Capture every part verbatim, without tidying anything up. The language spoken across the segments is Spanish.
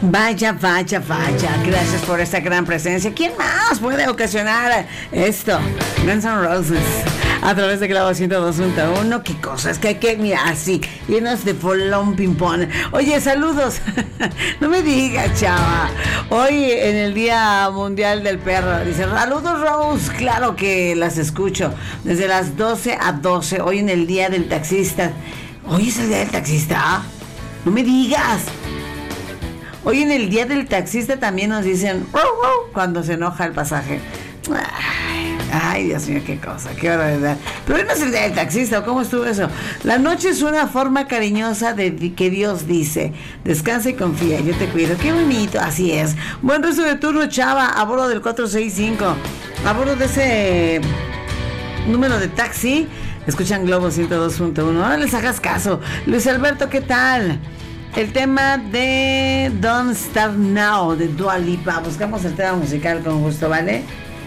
Vaya, vaya, vaya. Gracias por esta gran presencia. ¿Quién más puede ocasionar esto? Guns N' Roses. A través de Clavo ciento dos punto uno. Qué cosas que hay que, mira, así, llenos de bolón ping-pong. Oye, saludos. No me digas, chava. Hoy en el Día Mundial del Perro. Dice, saludos, Rose. Claro que las escucho. Desde las doce a doce. Hoy en el Día del Taxista. Hoy es el Día del Taxista. No me digas. Hoy en el Día del Taxista también nos dicen cuando se enoja el pasaje. Ay, ay, Dios mío, qué cosa, qué barbaridad. Pero hoy no es el Día del Taxista, ¿cómo estuvo eso? La noche es una forma cariñosa de que Dios dice: descansa y confía, yo te cuido. Qué bonito, así es. Buen resto de turno, chava, a bordo del cuatro seis cinco, a bordo de ese número de taxi. Escuchan Globo ciento dos punto uno. No les hagas caso. Luis Alberto, ¿qué tal? El tema de Don't Start Now de Dua Lipa. Buscamos el tema musical con gusto, ¿vale?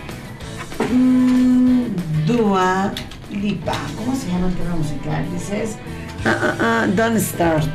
Mm, Dua Lipa. ¿Cómo se llama el tema musical? Dices uh, uh, uh, Don't Start.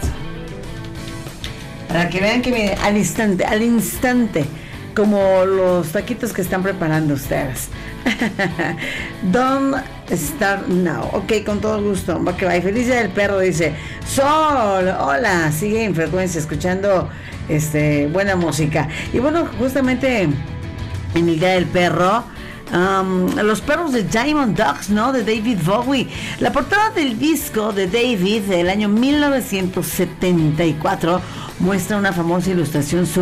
Para que vean que mire, al instante, al instante, como los taquitos que están preparando ustedes. Don't Start Now. Ok, con todo gusto. Va que va. Y Feliz Día del Perro, dice Sol. Hola, sigue en frecuencia escuchando este buena música. Y bueno, justamente en el Día del Perro, um, los perros de Diamond Dogs, ¿no? De David Bowie. La portada del disco de David del año mil novecientos setenta y cuatro muestra una famosa ilustración sobre